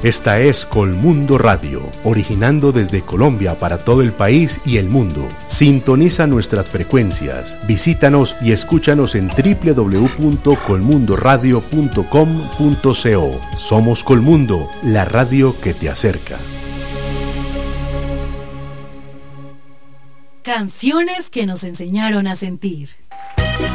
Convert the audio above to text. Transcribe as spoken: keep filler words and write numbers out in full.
Esta es Colmundo Radio, originando desde Colombia para todo el país y el mundo. Sintoniza nuestras frecuencias, visítanos y escúchanos en doble u doble u doble u punto colmundo radio punto com punto co. Somos Colmundo, la radio que te acerca. Canciones que nos enseñaron a sentir.